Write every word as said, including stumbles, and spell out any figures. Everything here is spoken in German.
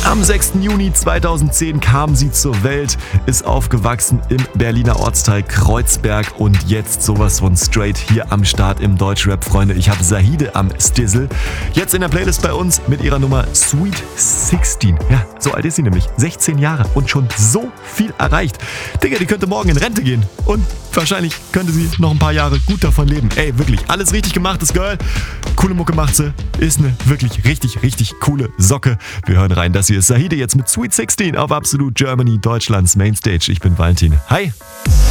Am sechsten Juni zweitausendzehn kam sie zur Welt, ist aufgewachsen im Berliner Ortsteil Kreuzberg und jetzt sowas von straight hier am Start im Deutschrap, Freunde. Ich habe Zahide am Stizzle. Jetzt in der Playlist bei uns mit ihrer Nummer Sweet sechzehn. Ja, so alt ist sie nämlich. sechzehn Jahre und schon so viel erreicht. Digga, die könnte morgen in Rente gehen und wahrscheinlich könnte sie noch ein paar Jahre gut davon leben. Ey, wirklich, alles richtig gemacht, das Girl. Coole Mucke macht sie. Ist eine wirklich richtig, richtig coole Socke. Wir hören rein, das hier ist Zahide jetzt mit Sweet sechzehn auf Absolute Germany, Deutschlands Mainstage. Ich bin Valentin. Hi!